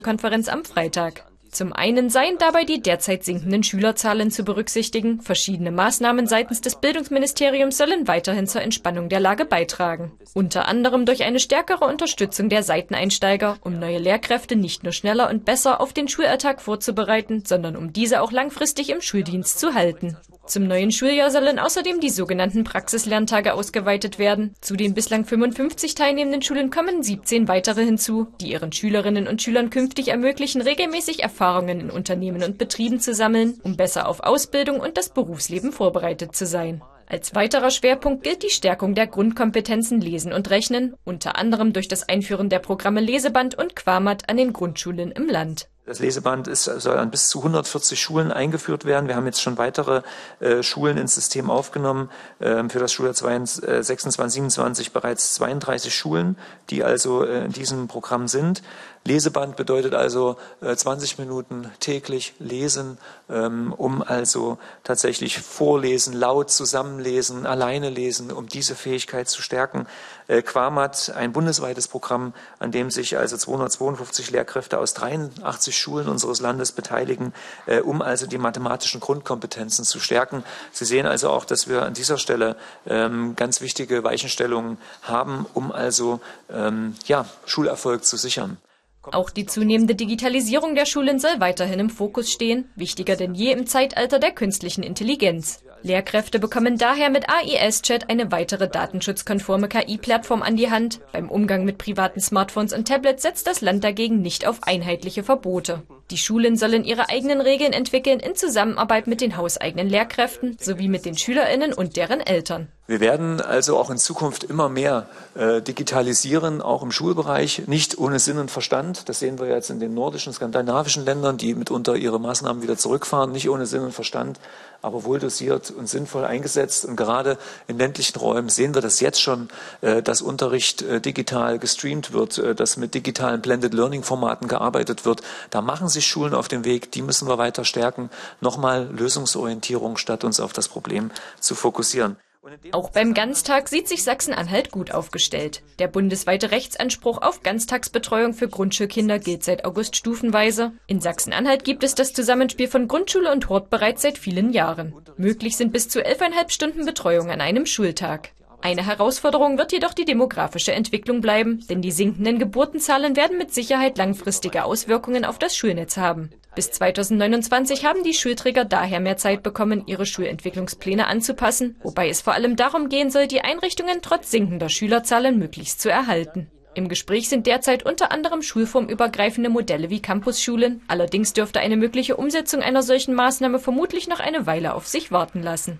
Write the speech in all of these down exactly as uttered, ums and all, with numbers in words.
Konferenz am Freitag. Zum einen seien dabei die derzeit sinkenden Schülerzahlen zu berücksichtigen. Verschiedene Maßnahmen seitens des Bildungsministeriums sollen weiterhin zur Entspannung der Lage beitragen. Unter anderem durch eine stärkere Unterstützung der Seiteneinsteiger, um neue Lehrkräfte nicht nur schneller und besser auf den Schulalltag vorzubereiten, sondern um diese auch langfristig im Schuldienst zu halten. Zum neuen Schuljahr sollen außerdem die sogenannten Praxislerntage ausgeweitet werden. Zu den bislang fünfundfünfzig teilnehmenden Schulen kommen siebzehn weitere hinzu, die ihren Schülerinnen und Schülern künftig ermöglichen, regelmäßig Erfahrungen in Unternehmen und Betrieben zu sammeln, um besser auf Ausbildung und das Berufsleben vorbereitet zu sein. Als weiterer Schwerpunkt gilt die Stärkung der Grundkompetenzen Lesen und Rechnen, unter anderem durch das Einführen der Programme Leseband und Quamat an den Grundschulen im Land. Das Leseband ist, soll an bis zu hundertvierzig Schulen eingeführt werden. Wir haben jetzt schon weitere äh, Schulen ins System aufgenommen. Ähm, für das Schuljahr sechsundzwanzig, siebenundzwanzig bereits zweiunddreißig Schulen, die also äh, in diesem Programm sind. Leseband bedeutet also äh, zwanzig Minuten täglich lesen, ähm, um also tatsächlich vorlesen, laut zusammenlesen, alleine lesen, um diese Fähigkeit zu stärken. Äh, Quamat, ein bundesweites Programm, an dem sich also zweihundertzweiundfünfzig Lehrkräfte aus dreiundachtzig Schulen unseres Landes beteiligen, äh, um also die mathematischen Grundkompetenzen zu stärken. Sie sehen also auch, dass wir an dieser Stelle ähm, ganz wichtige Weichenstellungen haben, um also ähm, ja, Schulerfolg zu sichern. Auch die zunehmende Digitalisierung der Schulen soll weiterhin im Fokus stehen, wichtiger denn je im Zeitalter der künstlichen Intelligenz. Lehrkräfte bekommen daher mit A I S-Chat eine weitere datenschutzkonforme K I-Plattform an die Hand. Beim Umgang mit privaten Smartphones und Tablets setzt das Land dagegen nicht auf einheitliche Verbote. Die Schulen sollen ihre eigenen Regeln entwickeln in Zusammenarbeit mit den hauseigenen Lehrkräften sowie mit den SchülerInnen und deren Eltern. Wir werden also auch in Zukunft immer mehr äh, digitalisieren, auch im Schulbereich, nicht ohne Sinn und Verstand. Das sehen wir jetzt in den nordischen, skandinavischen Ländern, die mitunter ihre Maßnahmen wieder zurückfahren, nicht ohne Sinn und Verstand, aber wohl dosiert und sinnvoll eingesetzt. Und gerade in ländlichen Räumen sehen wir das jetzt schon, äh, dass Unterricht äh, digital gestreamt wird, äh, dass mit digitalen Blended Learning Formaten gearbeitet wird. Da machen sich Schulen auf den Weg, die müssen wir weiter stärken. Nochmal Lösungsorientierung, statt uns auf das Problem zu fokussieren. Auch beim Ganztag sieht sich Sachsen-Anhalt gut aufgestellt. Der bundesweite Rechtsanspruch auf Ganztagsbetreuung für Grundschulkinder gilt seit August stufenweise. In Sachsen-Anhalt gibt es das Zusammenspiel von Grundschule und Hort bereits seit vielen Jahren. Möglich sind bis zu elfeinhalb Stunden Betreuung an einem Schultag. Eine Herausforderung wird jedoch die demografische Entwicklung bleiben, denn die sinkenden Geburtenzahlen werden mit Sicherheit langfristige Auswirkungen auf das Schulnetz haben. Bis zweitausendneunundzwanzig haben die Schulträger daher mehr Zeit bekommen, ihre Schulentwicklungspläne anzupassen, wobei es vor allem darum gehen soll, die Einrichtungen trotz sinkender Schülerzahlen möglichst zu erhalten. Im Gespräch sind derzeit unter anderem schulformübergreifende Modelle wie Campusschulen. Allerdings dürfte eine mögliche Umsetzung einer solchen Maßnahme vermutlich noch eine Weile auf sich warten lassen.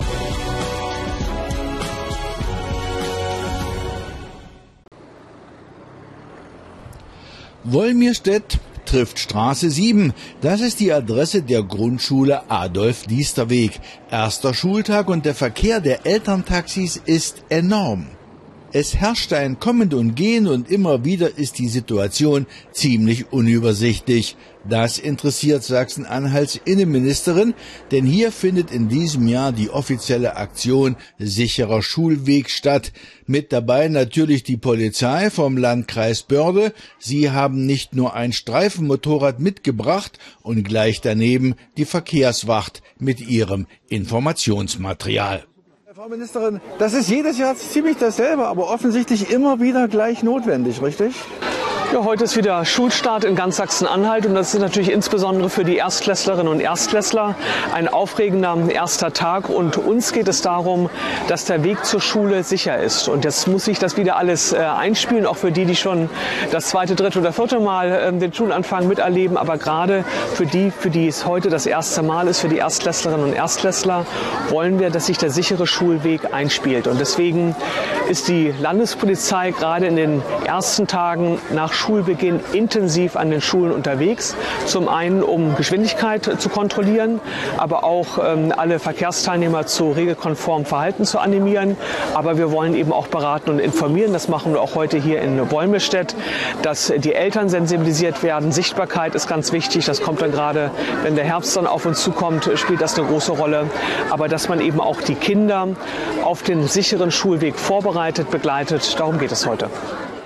Wolmirstedt trifft Straße sieben. Das ist die Adresse der Grundschule Adolf-Diester-Weg. Erster Schultag und der Verkehr der Elterntaxis ist enorm. Es herrscht ein Kommen und Gehen und immer wieder ist die Situation ziemlich unübersichtlich. Das interessiert Sachsen-Anhalts Innenministerin, denn hier findet in diesem Jahr die offizielle Aktion Sicherer Schulweg statt. Mit dabei natürlich die Polizei vom Landkreis Börde. Sie haben nicht nur ein Streifenmotorrad mitgebracht und gleich daneben die Verkehrswacht mit ihrem Informationsmaterial. Frau Ministerin, das ist jedes Jahr ziemlich dasselbe, aber offensichtlich immer wieder gleich notwendig, richtig? Ja, heute ist wieder Schulstart in ganz Sachsen-Anhalt und das ist natürlich insbesondere für die Erstklässlerinnen und Erstklässler ein aufregender erster Tag und uns geht es darum, dass der Weg zur Schule sicher ist und jetzt muss sich das wieder alles äh, einspielen, auch für die, die schon das zweite, dritte oder vierte Mal äh, den Schulanfang miterleben, aber gerade für die, für die es heute das erste Mal ist, für die Erstklässlerinnen und Erstklässler, wollen wir, dass sich der sichere Schulweg einspielt und deswegen ist die Landespolizei gerade in den ersten Tagen nach Schulbeginn intensiv an den Schulen unterwegs. Zum einen, um Geschwindigkeit zu kontrollieren, aber auch ähm, alle Verkehrsteilnehmer zu regelkonformem Verhalten zu animieren. Aber wir wollen eben auch beraten und informieren. Das machen wir auch heute hier in Wolmirstedt, dass die Eltern sensibilisiert werden. Sichtbarkeit ist ganz wichtig. Das kommt dann gerade, wenn der Herbst dann auf uns zukommt, spielt das eine große Rolle. Aber dass man eben auch die Kinder auf den sicheren Schulweg vorbereitet, begleitet, darum geht es heute.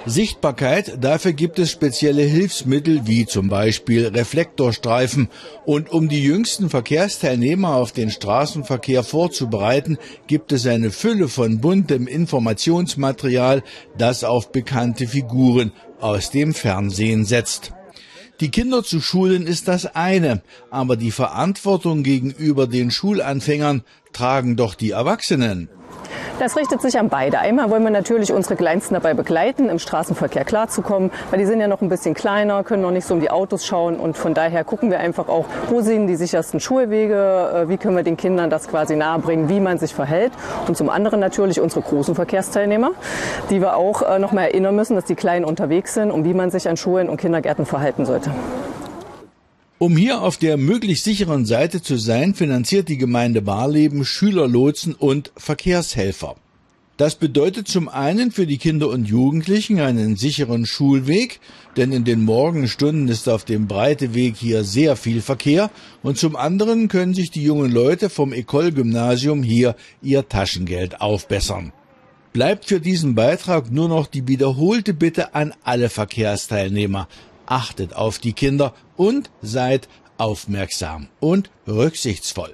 Sichtbarkeit, dafür gibt es spezielle Hilfsmittel wie zum Beispiel Reflektorstreifen. Und um die jüngsten Verkehrsteilnehmer auf den Straßenverkehr vorzubereiten, gibt es eine Fülle von buntem Informationsmaterial, das auf bekannte Figuren aus dem Fernsehen setzt. Die Kinder zu schulen ist das eine, aber die Verantwortung gegenüber den Schulanfängern tragen doch die Erwachsenen. Das richtet sich an beide. Einmal wollen wir natürlich unsere Kleinsten dabei begleiten, im Straßenverkehr klarzukommen, weil die sind ja noch ein bisschen kleiner, können noch nicht so um die Autos schauen und von daher gucken wir einfach auch, wo sind die sichersten Schulwege, wie können wir den Kindern das quasi nahebringen, wie man sich verhält und zum anderen natürlich unsere großen Verkehrsteilnehmer, die wir auch noch mal erinnern müssen, dass die Kleinen unterwegs sind und wie man sich an Schulen und Kindergärten verhalten sollte. Um hier auf der möglichst sicheren Seite zu sein, finanziert die Gemeinde Barleben Schülerlotsen und Verkehrshelfer. Das bedeutet zum einen für die Kinder und Jugendlichen einen sicheren Schulweg, denn in den Morgenstunden ist auf dem Breiteweg hier sehr viel Verkehr, und zum anderen können sich die jungen Leute vom Ecole-Gymnasium hier ihr Taschengeld aufbessern. Bleibt für diesen Beitrag nur noch die wiederholte Bitte an alle Verkehrsteilnehmer: Achtet auf die Kinder und seid aufmerksam und rücksichtsvoll.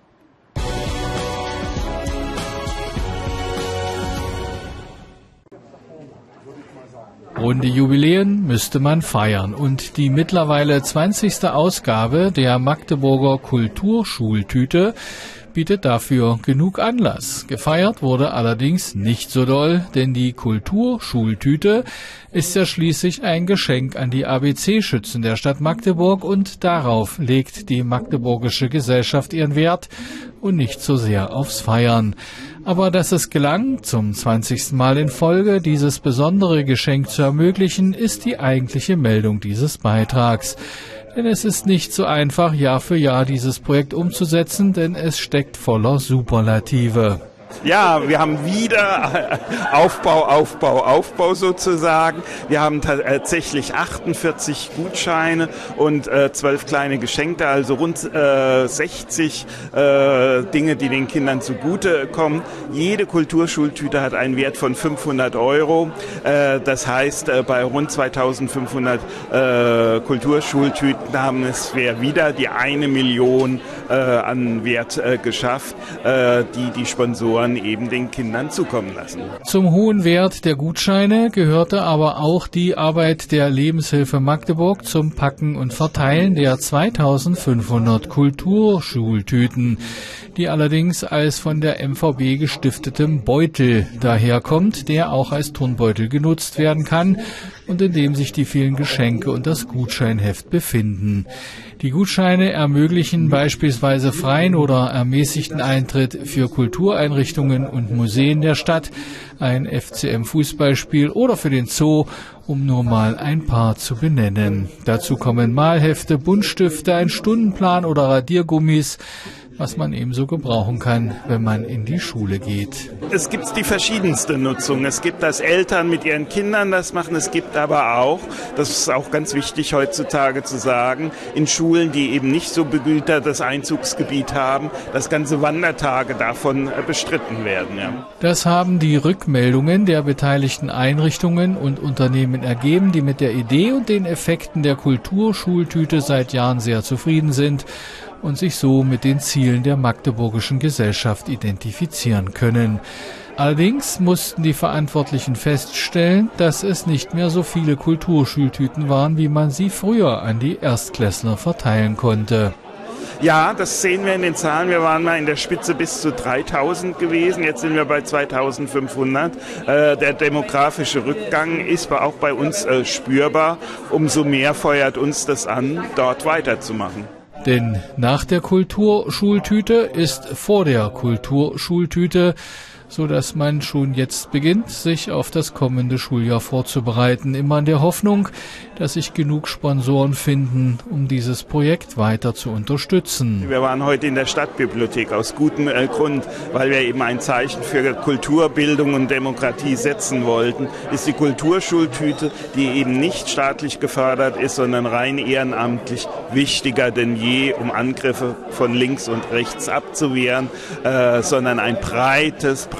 Runde Jubiläen müsste man feiern und die mittlerweile zwanzigste Ausgabe der Magdeburger Kulturschultüte bietet dafür genug Anlass. Gefeiert wurde allerdings nicht so doll, denn die Kulturschultüte ist ja schließlich ein Geschenk an die A B C-Schützen der Stadt Magdeburg und darauf legt die magdeburgische Gesellschaft ihren Wert und nicht so sehr aufs Feiern. Aber dass es gelang, zum zwanzigsten Mal in Folge dieses besondere Geschenk zu ermöglichen, ist die eigentliche Meldung dieses Beitrags. Denn es ist nicht so einfach, Jahr für Jahr dieses Projekt umzusetzen, denn es steckt voller Superlative. Ja, wir haben wieder Aufbau, Aufbau, Aufbau sozusagen. Wir haben tatsächlich achtundvierzig Gutscheine und äh, zwölf kleine Geschenke, also rund äh, sechzig äh, Dinge, die den Kindern zugute kommen. Jede Kulturschultüte hat einen Wert von fünfhundert Euro. Äh, das heißt, äh, bei rund zweitausendfünfhundert äh, Kulturschultüten haben es wir wieder die eine Million äh, an Wert äh, geschafft, äh, die die Sponsoren eben den Kindern zukommen lassen. Zum hohen Wert der Gutscheine gehörte aber auch die Arbeit der Lebenshilfe Magdeburg zum Packen und Verteilen der zweitausendfünfhundert Kulturschultüten, die allerdings als von der M V B gestiftetem Beutel daherkommt, der auch als Turnbeutel genutzt werden kann und in dem sich die vielen Geschenke und das Gutscheinheft befinden. Die Gutscheine ermöglichen beispielsweise freien oder ermäßigten Eintritt für Kultureinrichtungen und Museen der Stadt, ein F C M-Fußballspiel oder für den Zoo, um nur mal ein paar zu benennen. Dazu kommen Malhefte, Buntstifte, ein Stundenplan oder Radiergummis, was man ebenso gebrauchen kann, wenn man in die Schule geht. Es gibt die verschiedenste Nutzung. Es gibt, dass Eltern mit ihren Kindern das machen. Es gibt aber auch, das ist auch ganz wichtig heutzutage zu sagen, in Schulen, die eben nicht so begütertes Einzugsgebiet haben, dass ganze Wandertage davon bestritten werden. Ja. Das haben die Rückmeldungen der beteiligten Einrichtungen und Unternehmen ergeben, die mit der Idee und den Effekten der Kulturschultüte seit Jahren sehr zufrieden sind und sich so mit den Zielen der magdeburgischen Gesellschaft identifizieren können. Allerdings mussten die Verantwortlichen feststellen, dass es nicht mehr so viele Kulturschultüten waren, wie man sie früher an die Erstklässler verteilen konnte. Ja, das sehen wir in den Zahlen. Wir waren mal in der Spitze bis zu dreitausend gewesen. Jetzt sind wir bei zweitausendfünfhundert. Äh, der demografische Rückgang ist auch bei uns äh, spürbar. Umso mehr feuert uns das an, dort weiterzumachen. Denn nach der Kulturschultüte ist vor der Kulturschultüte, so dass man schon jetzt beginnt, sich auf das kommende Schuljahr vorzubereiten. Immer in der Hoffnung, dass sich genug Sponsoren finden, um dieses Projekt weiter zu unterstützen. Wir waren heute in der Stadtbibliothek aus gutem äh, Grund, weil wir eben ein Zeichen für Kulturbildung und Demokratie setzen wollten. Ist die Kulturschultüte, die eben nicht staatlich gefördert ist, sondern rein ehrenamtlich, wichtiger denn je, um Angriffe von links und rechts abzuwehren, äh, sondern ein breites, breites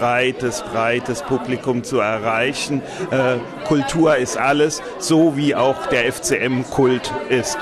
breites, breites Publikum zu erreichen. Äh, Kultur ist alles, so wie auch der F C M-Kult ist.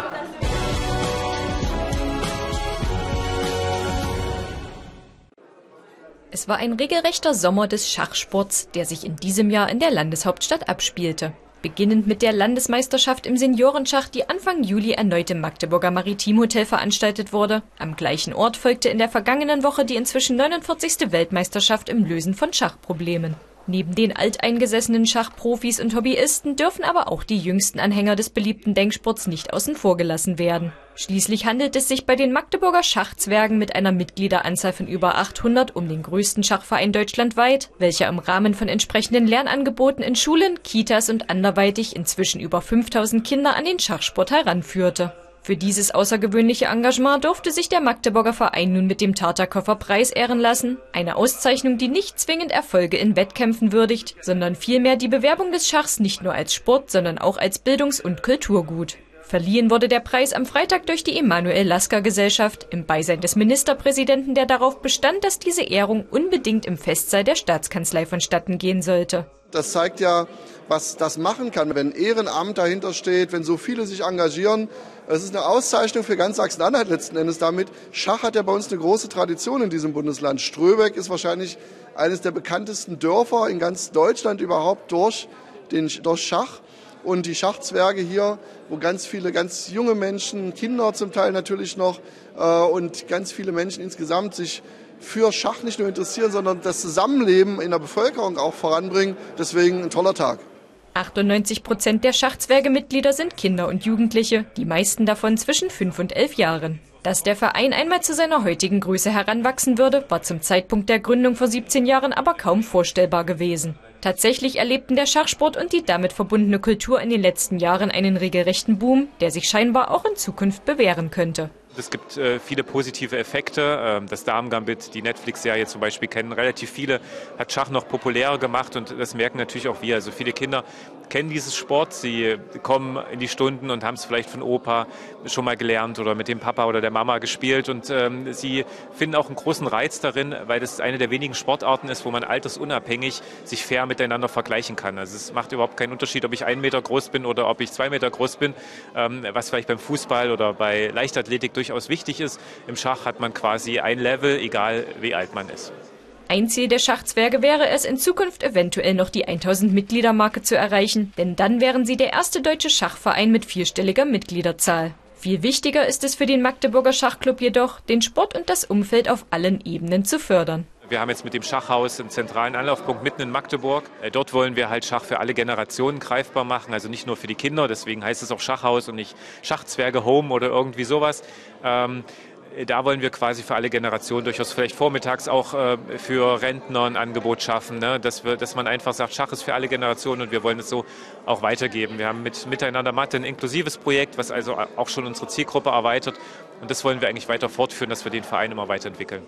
Es war ein regelrechter Sommer des Schachsports, der sich in diesem Jahr in der Landeshauptstadt abspielte. Beginnend mit der Landesmeisterschaft im Seniorenschach, die Anfang Juli erneut im Magdeburger Maritimhotel veranstaltet wurde. Am gleichen Ort folgte in der vergangenen Woche die inzwischen neunundvierzigste Weltmeisterschaft im Lösen von Schachproblemen. Neben den alteingesessenen Schachprofis und Hobbyisten dürfen aber auch die jüngsten Anhänger des beliebten Denksports nicht außen vor gelassen werden. Schließlich handelt es sich bei den Magdeburger Schachzwergen mit einer Mitgliederanzahl von über achthundert um den größten Schachverein deutschlandweit, welcher im Rahmen von entsprechenden Lernangeboten in Schulen, Kitas und anderweitig inzwischen über fünftausend Kinder an den Schachsport heranführte. Für dieses außergewöhnliche Engagement durfte sich der Magdeburger Verein nun mit dem Tartakower-Preis ehren lassen. Eine Auszeichnung, die nicht zwingend Erfolge in Wettkämpfen würdigt, sondern vielmehr die Bewerbung des Schachs nicht nur als Sport, sondern auch als Bildungs- und Kulturgut. Verliehen wurde der Preis am Freitag durch die Emanuel-Lasker-Gesellschaft im Beisein des Ministerpräsidenten, der darauf bestand, dass diese Ehrung unbedingt im Festsaal der Staatskanzlei vonstatten gehen sollte. Das zeigt ja, was das machen kann, wenn Ehrenamt dahinter steht, wenn so viele sich engagieren. Es ist eine Auszeichnung für ganz Sachsen-Anhalt letzten Endes damit. Schach hat ja bei uns eine große Tradition in diesem Bundesland. Ströbeck ist wahrscheinlich eines der bekanntesten Dörfer in ganz Deutschland überhaupt durch den durch Schach. Und die Schachzwerge hier, wo ganz viele ganz junge Menschen, Kinder zum Teil natürlich noch äh, und ganz viele Menschen insgesamt sich für Schach nicht nur interessieren, sondern das Zusammenleben in der Bevölkerung auch voranbringen. Deswegen ein toller Tag. achtundneunzig Prozent der Schachzwerge-Mitglieder sind Kinder und Jugendliche, die meisten davon zwischen fünf und elf Jahren. Dass der Verein einmal zu seiner heutigen Größe heranwachsen würde, war zum Zeitpunkt der Gründung vor siebzehn Jahren aber kaum vorstellbar gewesen. Tatsächlich erlebten der Schachsport und die damit verbundene Kultur in den letzten Jahren einen regelrechten Boom, der sich scheinbar auch in Zukunft bewähren könnte. Es gibt äh, viele positive Effekte. Ähm, das Damen-Gambit, die Netflix-Serie zum Beispiel, kennen relativ viele, hat Schach noch populärer gemacht und das merken natürlich auch wir. Also viele Kinder kennen dieses Sport, sie kommen in die Stunden und haben es vielleicht von Opa schon mal gelernt oder mit dem Papa oder der Mama gespielt und ähm, sie finden auch einen großen Reiz darin, weil das eine der wenigen Sportarten ist, wo man altersunabhängig sich fair miteinander vergleichen kann. Also es macht überhaupt keinen Unterschied, ob ich einen Meter groß bin oder ob ich zwei Meter groß bin, ähm, was vielleicht beim Fußball oder bei Leichtathletik durchaus wichtig ist. Im Schach hat man quasi ein Level, egal wie alt man ist. Ein Ziel der Schachzwerge wäre es, in Zukunft eventuell noch die tausend-Mitglieder-Marke zu erreichen, denn dann wären sie der erste deutsche Schachverein mit vierstelliger Mitgliederzahl. Viel wichtiger ist es für den Magdeburger Schachclub jedoch, den Sport und das Umfeld auf allen Ebenen zu fördern. Wir haben jetzt mit dem Schachhaus einen zentralen Anlaufpunkt mitten in Magdeburg. Dort wollen wir halt Schach für alle Generationen greifbar machen, also nicht nur für die Kinder, deswegen heißt es auch Schachhaus und nicht Schachzwerge Home oder irgendwie sowas. Ähm, Da wollen wir quasi für alle Generationen durchaus vielleicht vormittags auch äh, für Rentner ein Angebot schaffen, ne? dass, wir, dass man einfach sagt, Schach ist für alle Generationen und wir wollen es so auch weitergeben. Wir haben mit Miteinander Mathe ein inklusives Projekt, was also auch schon unsere Zielgruppe erweitert und das wollen wir eigentlich weiter fortführen, dass wir den Verein immer weiterentwickeln.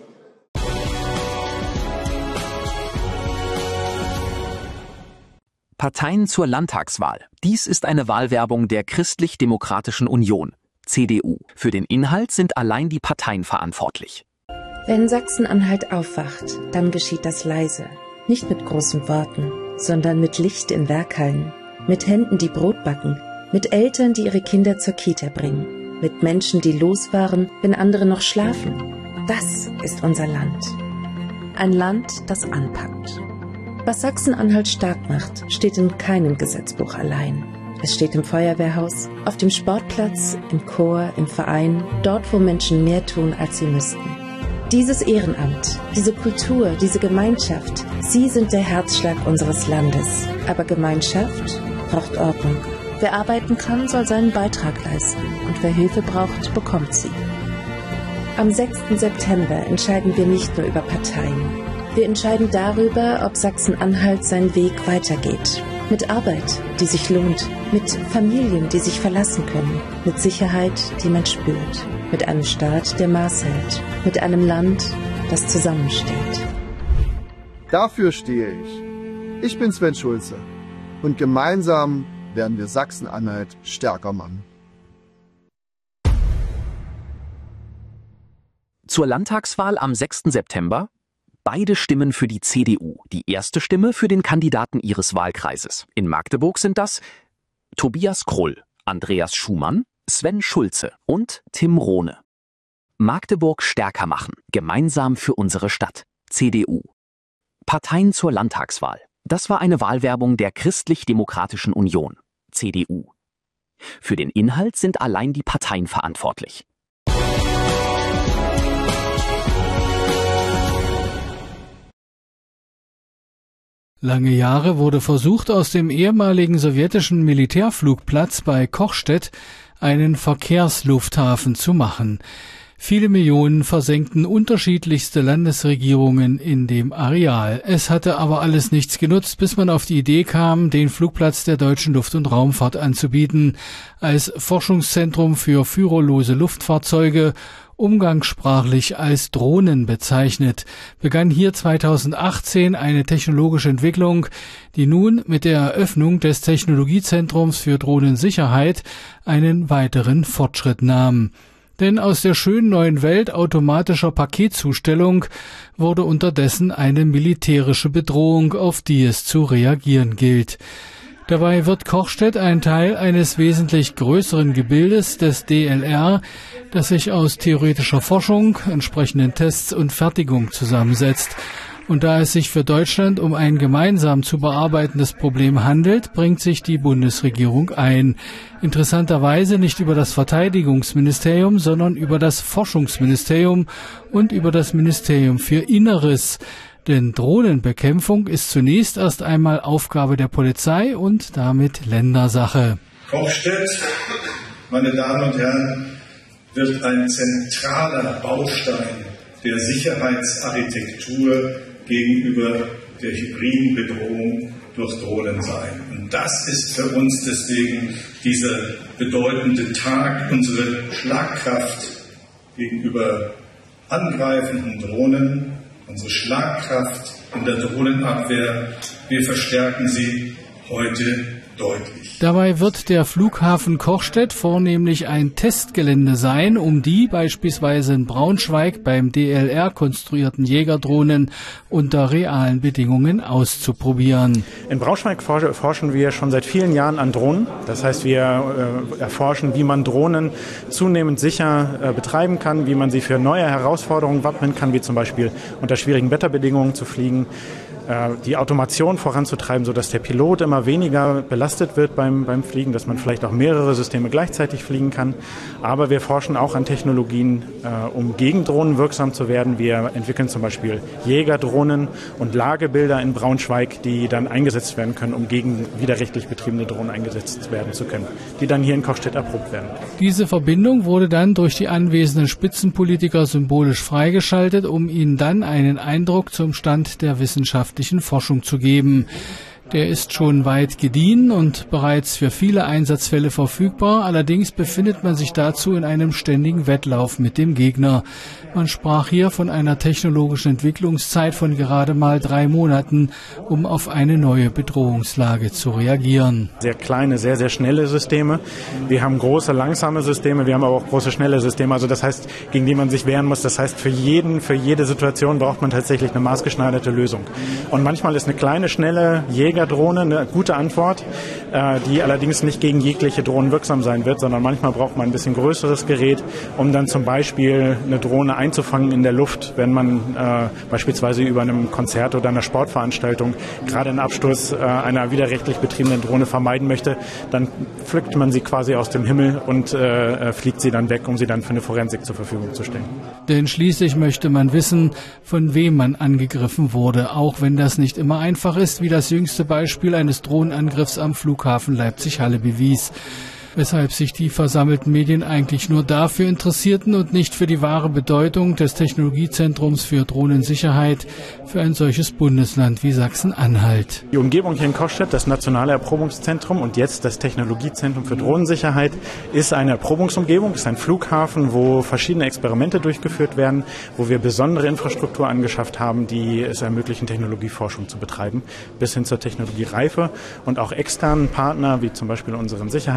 Parteien zur Landtagswahl. Dies ist eine Wahlwerbung der Christlich-Demokratischen Union. C D U. Für den Inhalt sind allein die Parteien verantwortlich. Wenn Sachsen-Anhalt aufwacht, dann geschieht das leise. Nicht mit großen Worten, sondern mit Licht in Werkhallen. Mit Händen, die Brot backen. Mit Eltern, die ihre Kinder zur Kita bringen. Mit Menschen, die losfahren, wenn andere noch schlafen. Das ist unser Land. Ein Land, das anpackt. Was Sachsen-Anhalt stark macht, steht in keinem Gesetzbuch allein. Es steht im Feuerwehrhaus, auf dem Sportplatz, im Chor, im Verein, dort, wo Menschen mehr tun, als sie müssten. Dieses Ehrenamt, diese Kultur, diese Gemeinschaft, sie sind der Herzschlag unseres Landes. Aber Gemeinschaft braucht Ordnung. Wer arbeiten kann, soll seinen Beitrag leisten. Und wer Hilfe braucht, bekommt sie. Am sechsten September entscheiden wir nicht nur über Parteien. Wir entscheiden darüber, ob Sachsen-Anhalt seinen Weg weitergeht. Mit Arbeit, die sich lohnt. Mit Familien, die sich verlassen können. Mit Sicherheit, die man spürt. Mit einem Staat, der Maß hält. Mit einem Land, das zusammensteht. Dafür stehe ich. Ich bin Sven Schulze. Und gemeinsam werden wir Sachsen-Anhalt stärker machen. Zur Landtagswahl am sechsten September? Beide stimmen für die C D U, die erste Stimme für den Kandidaten ihres Wahlkreises. In Magdeburg sind das Tobias Krull, Andreas Schumann, Sven Schulze und Tim Rohne. Magdeburg stärker machen, gemeinsam für unsere Stadt, C D U. Parteien zur Landtagswahl. Das war eine Wahlwerbung der Christlich-Demokratischen Union, C D U. Für den Inhalt sind allein die Parteien verantwortlich. Lange Jahre wurde versucht, aus dem ehemaligen sowjetischen Militärflugplatz bei Kochstedt einen Verkehrslufthafen zu machen. Viele Millionen versenkten unterschiedlichste Landesregierungen in dem Areal. Es hatte aber alles nichts genutzt, bis man auf die Idee kam, den Flugplatz der deutschen Luft- und Raumfahrt anzubieten, als Forschungszentrum für führerlose Luftfahrzeuge, umgangssprachlich als Drohnen bezeichnet, begann hier zweitausendachtzehn eine technologische Entwicklung, die nun mit der Eröffnung des Technologiezentrums für Drohnensicherheit einen weiteren Fortschritt nahm. Denn aus der schönen neuen Welt automatischer Paketzustellung wurde unterdessen eine militärische Bedrohung, auf die es zu reagieren gilt. Dabei wird Kochstedt ein Teil eines wesentlich größeren Gebildes des D L R, das sich aus theoretischer Forschung, entsprechenden Tests und Fertigung zusammensetzt. Und da es sich für Deutschland um ein gemeinsam zu bearbeitendes Problem handelt, bringt sich die Bundesregierung ein. Interessanterweise nicht über das Verteidigungsministerium, sondern über das Forschungsministerium und über das Ministerium für Inneres. Denn Drohnenbekämpfung ist zunächst erst einmal Aufgabe der Polizei und damit Ländersache. Kochstedt, meine Damen und Herren, wird ein zentraler Baustein der Sicherheitsarchitektur gegenüber der hybriden Bedrohung durch Drohnen sein. Und das ist für uns deswegen dieser bedeutende Tag, unsere Schlagkraft gegenüber angreifenden Drohnen, unsere Schlagkraft in der Drohnenabwehr. Wir verstärken sie heute deutlich. Dabei wird der Flughafen Kochstedt vornehmlich ein Testgelände sein, um die beispielsweise in Braunschweig beim D L R konstruierten Jägerdrohnen unter realen Bedingungen auszuprobieren. In Braunschweig forschen wir schon seit vielen Jahren an Drohnen. Das heißt, wir äh, erforschen, wie man Drohnen zunehmend sicher äh, betreiben kann, wie man sie für neue Herausforderungen wappnen kann, wie zum Beispiel unter schwierigen Wetterbedingungen zu fliegen, die Automation voranzutreiben, sodass der Pilot immer weniger belastet wird beim, beim Fliegen, dass man vielleicht auch mehrere Systeme gleichzeitig fliegen kann. Aber wir forschen auch an Technologien, äh, um gegen Drohnen wirksam zu werden. Wir entwickeln zum Beispiel Jägerdrohnen und Lagebilder in Braunschweig, die dann eingesetzt werden können, um gegen widerrechtlich betriebene Drohnen eingesetzt werden zu können, die dann hier in Kochstedt erprobt werden. Diese Verbindung wurde dann durch die anwesenden Spitzenpolitiker symbolisch freigeschaltet, um ihnen dann einen Eindruck zum Stand der Wissenschaft Forschung zu geben. Der ist schon weit gediehen und bereits für viele Einsatzfälle verfügbar. Allerdings befindet man sich dazu in einem ständigen Wettlauf mit dem Gegner. Man sprach hier von einer technologischen Entwicklungszeit von gerade mal drei Monaten, um auf eine neue Bedrohungslage zu reagieren. Sehr kleine, sehr, sehr schnelle Systeme. Wir haben große, langsame Systeme. Wir haben aber auch große, schnelle Systeme. Also das heißt, gegen die man sich wehren muss. Das heißt, für jeden, für jede Situation braucht man tatsächlich eine maßgeschneiderte Lösung. Und manchmal ist eine kleine, schnelle Jägerdrohne eine gute Antwort, äh, die allerdings nicht gegen jegliche Drohnen wirksam sein wird, sondern manchmal braucht man ein bisschen größeres Gerät, um dann zum Beispiel eine Drohne einzufangen in der Luft, wenn man äh, beispielsweise über einem Konzert oder einer Sportveranstaltung gerade einen Absturz äh, einer widerrechtlich betriebenen Drohne vermeiden möchte, dann pflückt man sie quasi aus dem Himmel und äh, fliegt sie dann weg, um sie dann für eine Forensik zur Verfügung zu stellen. Denn schließlich möchte man wissen, von wem man angegriffen wurde, auch wenn das nicht immer einfach ist, wie das jüngste Beispiel eines Drohnenangriffs am Flughafen Leipzig-Halle bewies. Weshalb sich die versammelten Medien eigentlich nur dafür interessierten und nicht für die wahre Bedeutung des Technologiezentrums für Drohnensicherheit für ein solches Bundesland wie Sachsen-Anhalt. Die Umgebung hier in Kochstedt, das nationale Erprobungszentrum und jetzt das Technologiezentrum für Drohnensicherheit, ist eine Erprobungsumgebung, ist ein Flughafen, wo verschiedene Experimente durchgeführt werden, wo wir besondere Infrastruktur angeschafft haben, die es ermöglichen, Technologieforschung zu betreiben, bis hin zur Technologiereife und auch externen Partner, wie zum Beispiel unseren Sicherheitsbehörden,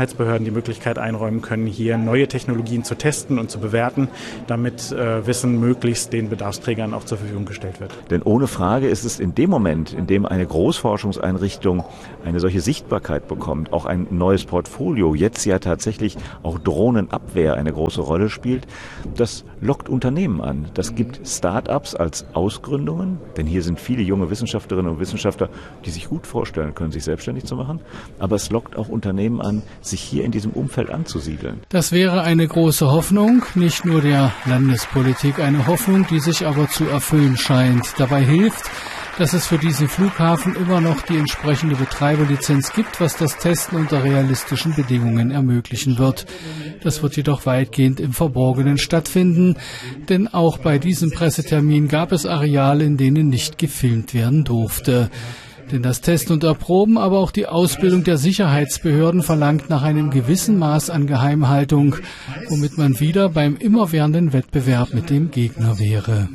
die Möglichkeit einräumen können, hier neue Technologien zu testen und zu bewerten, damit äh, Wissen möglichst den Bedarfsträgern auch zur Verfügung gestellt wird. Denn ohne Frage ist es in dem Moment, in dem eine Großforschungseinrichtung eine solche Sichtbarkeit bekommt, auch ein neues Portfolio, jetzt ja tatsächlich auch Drohnenabwehr eine große Rolle spielt, das lockt Unternehmen an. Das gibt Start-ups als Ausgründungen, denn hier sind viele junge Wissenschaftlerinnen und Wissenschaftler, die sich gut vorstellen können, sich selbstständig zu machen. Aber es lockt auch Unternehmen an, sich hier in diesem Umfeld anzusiedeln. Das wäre eine große Hoffnung, nicht nur der Landespolitik, eine Hoffnung, die sich aber zu erfüllen scheint. Dabei hilft, dass es für diesen Flughafen immer noch die entsprechende Betreiberlizenz gibt, was das Testen unter realistischen Bedingungen ermöglichen wird. Das wird jedoch weitgehend im Verborgenen stattfinden, denn auch bei diesem Pressetermin gab es Areale, in denen nicht gefilmt werden durfte. Denn das Testen und Erproben, aber auch die Ausbildung der Sicherheitsbehörden verlangt nach einem gewissen Maß an Geheimhaltung, womit man wieder beim immerwährenden Wettbewerb mit dem Gegner wäre.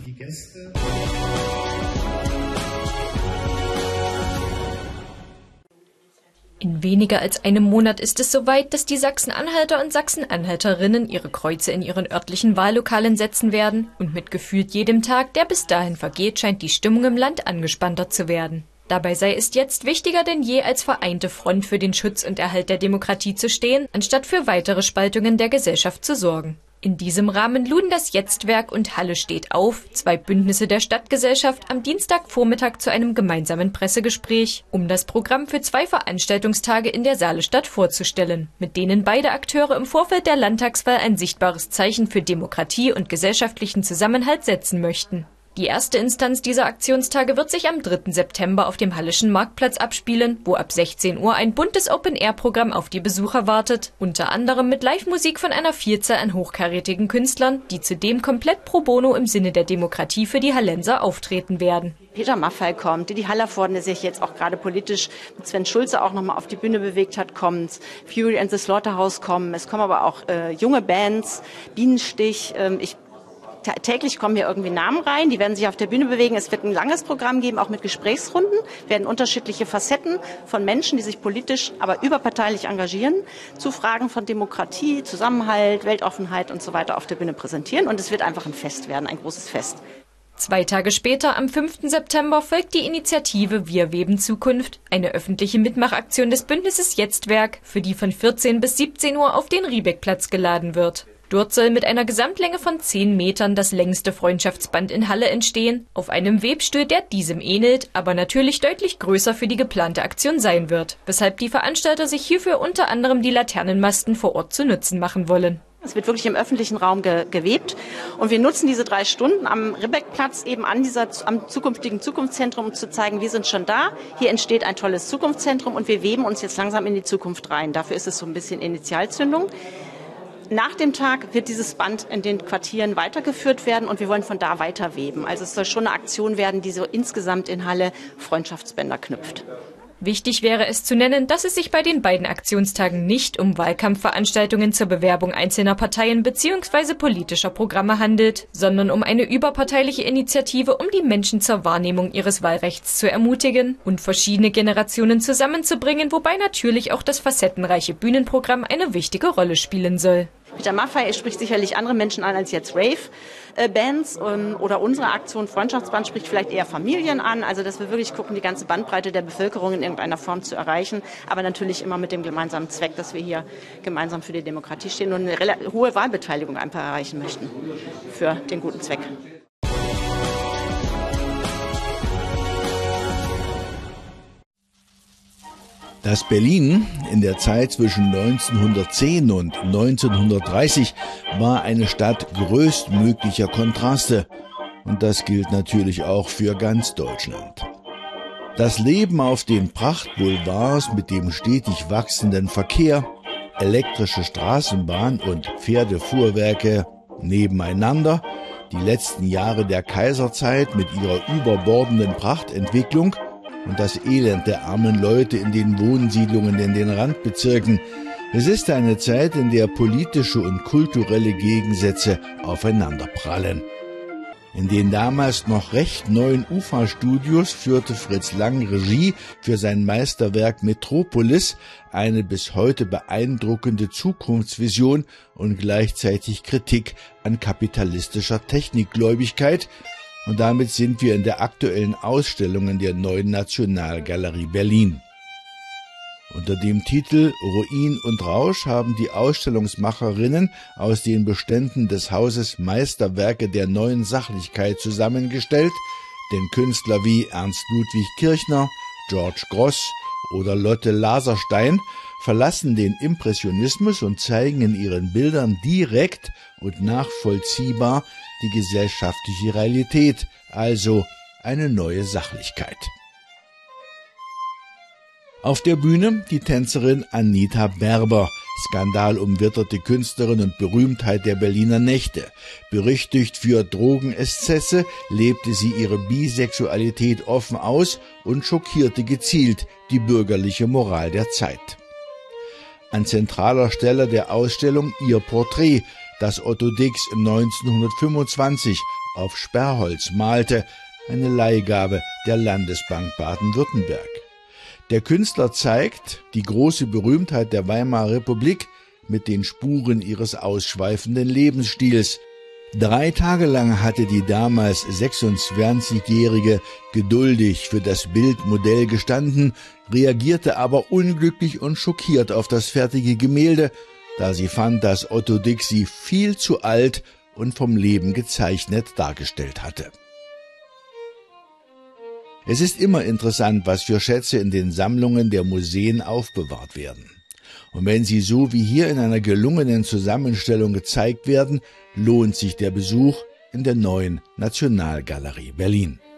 In weniger als einem Monat ist es soweit, dass die Sachsen-Anhalter und Sachsen-Anhalterinnen ihre Kreuze in ihren örtlichen Wahllokalen setzen werden. Und mit gefühlt jedem Tag, der bis dahin vergeht, scheint die Stimmung im Land angespannter zu werden. Dabei sei es jetzt wichtiger denn je, als vereinte Front für den Schutz und Erhalt der Demokratie zu stehen, anstatt für weitere Spaltungen der Gesellschaft zu sorgen. In diesem Rahmen luden das Jetztwerk und Halle steht auf, zwei Bündnisse der Stadtgesellschaft, am Dienstagvormittag zu einem gemeinsamen Pressegespräch, um das Programm für zwei Veranstaltungstage in der Saalestadt vorzustellen, mit denen beide Akteure im Vorfeld der Landtagswahl ein sichtbares Zeichen für Demokratie und gesellschaftlichen Zusammenhalt setzen möchten. Die erste Instanz dieser Aktionstage wird sich am dritten September auf dem Halleschen Marktplatz abspielen, wo ab sechzehn Uhr ein buntes Open-Air-Programm auf die Besucher wartet, unter anderem mit Live-Musik von einer Vielzahl an hochkarätigen Künstlern, die zudem komplett pro bono im Sinne der Demokratie für die Hallenser auftreten werden. Peter Maffay kommt, die Hallervorden, der sich jetzt auch gerade politisch mit Sven Schulze auch nochmal auf die Bühne bewegt hat, kommt. Fury and the Slaughterhouse kommen, es kommen aber auch äh, junge Bands, Bienenstich, ähm, ich täglich kommen hier irgendwie Namen rein, die werden sich auf der Bühne bewegen. Es wird ein langes Programm geben, auch mit Gesprächsrunden, werden unterschiedliche Facetten von Menschen, die sich politisch, aber überparteilich engagieren, zu Fragen von Demokratie, Zusammenhalt, Weltoffenheit und so weiter auf der Bühne präsentieren. Und es wird einfach ein Fest werden, ein großes Fest. Zwei Tage später, am fünften September, folgt die Initiative Wir weben Zukunft, eine öffentliche Mitmachaktion des Bündnisses Jetztwerk, für die von vierzehn bis siebzehn Uhr auf den Riebeckplatz geladen wird. Dort soll mit einer Gesamtlänge von zehn Metern das längste Freundschaftsband in Halle entstehen, auf einem Webstuhl, der diesem ähnelt, aber natürlich deutlich größer für die geplante Aktion sein wird, weshalb die Veranstalter sich hierfür unter anderem die Laternenmasten vor Ort zu Nutzen machen wollen. Es wird wirklich im öffentlichen Raum ge gewebt und wir nutzen diese drei Stunden am Ribbeckplatz eben an dieser, am zukünftigen Zukunftszentrum, um zu zeigen, wir sind schon da, hier entsteht ein tolles Zukunftszentrum und wir weben uns jetzt langsam in die Zukunft rein. Dafür ist es so ein bisschen Initialzündung. Nach dem Tag wird dieses Band in den Quartieren weitergeführt werden und wir wollen von da weiter weben. Also es soll schon eine Aktion werden, die so insgesamt in Halle Freundschaftsbänder knüpft. Wichtig wäre es zu nennen, dass es sich bei den beiden Aktionstagen nicht um Wahlkampfveranstaltungen zur Bewerbung einzelner Parteien bzw. politischer Programme handelt, sondern um eine überparteiliche Initiative, um die Menschen zur Wahrnehmung ihres Wahlrechts zu ermutigen und verschiedene Generationen zusammenzubringen, wobei natürlich auch das facettenreiche Bühnenprogramm eine wichtige Rolle spielen soll. Peter Maffay spricht sicherlich andere Menschen an als jetzt Rave-Bands oder unsere Aktion Freundschaftsband spricht vielleicht eher Familien an. Also dass wir wirklich gucken, die ganze Bandbreite der Bevölkerung in irgendeiner Form zu erreichen. Aber natürlich immer mit dem gemeinsamen Zweck, dass wir hier gemeinsam für die Demokratie stehen und eine hohe Wahlbeteiligung einfach erreichen möchten für den guten Zweck. Das Berlin in der Zeit zwischen neunzehnhundertzehn und neunzehnhundertdreißig war eine Stadt größtmöglicher Kontraste. Und das gilt natürlich auch für ganz Deutschland. Das Leben auf den Prachtboulevards mit dem stetig wachsenden Verkehr, elektrische Straßenbahn und Pferdefuhrwerke nebeneinander, die letzten Jahre der Kaiserzeit mit ihrer überbordenden Prachtentwicklung und das Elend der armen Leute in den Wohnsiedlungen in den Randbezirken. Es ist eine Zeit, in der politische und kulturelle Gegensätze aufeinanderprallen. In den damals noch recht neuen U F A-Studios führte Fritz Lang Regie für sein Meisterwerk Metropolis, eine bis heute beeindruckende Zukunftsvision und gleichzeitig Kritik an kapitalistischer Technikgläubigkeit. Und damit sind wir in der aktuellen Ausstellung in der Neuen Nationalgalerie Berlin. Unter dem Titel Ruin und Rausch haben die Ausstellungsmacherinnen aus den Beständen des Hauses Meisterwerke der neuen Sachlichkeit zusammengestellt, denn Künstler wie Ernst Ludwig Kirchner, George Grosz oder Lotte Laserstein verlassen den Impressionismus und zeigen in ihren Bildern direkt und nachvollziehbar die gesellschaftliche Realität, also eine neue Sachlichkeit. Auf der Bühne die Tänzerin Anita Berber, skandalumwitterte Künstlerin und Berühmtheit der Berliner Nächte. Berüchtigt für Drogenexzesse lebte sie ihre Bisexualität offen aus und schockierte gezielt die bürgerliche Moral der Zeit. An zentraler Stelle der Ausstellung ihr Porträt, das Otto Dix neunzehnhundertfünfundzwanzig auf Sperrholz malte, eine Leihgabe der Landesbank Baden-Württemberg. Der Künstler zeigt die große Berühmtheit der Weimarer Republik mit den Spuren ihres ausschweifenden Lebensstils. Drei Tage lang hatte die damals sechsundzwanzigjährige geduldig für das Bildmodell gestanden, reagierte aber unglücklich und schockiert auf das fertige Gemälde, da sie fand, dass Otto Dix sie viel zu alt und vom Leben gezeichnet dargestellt hatte. Es ist immer interessant, was für Schätze in den Sammlungen der Museen aufbewahrt werden. Und wenn sie so wie hier in einer gelungenen Zusammenstellung gezeigt werden, lohnt sich der Besuch in der Neuen Nationalgalerie Berlin.